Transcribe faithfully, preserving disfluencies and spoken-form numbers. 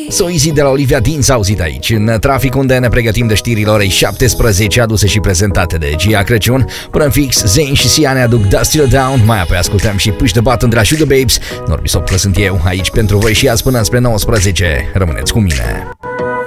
So Easy de la Olivia Dean s-a auzit aici, în trafic, unde ne pregătim de știrile orei șaptesprezece, aduse și prezentate de Gia Crăciun. Până în fix, Zayn și Sia ne aduc Dust Till Down, mai apoi ascultăm și Push the Button de la Sugar Babes. Norbi Sopcă sunt eu, aici pentru voi și azi până spre nouăsprezece. Rămâneți cu mine.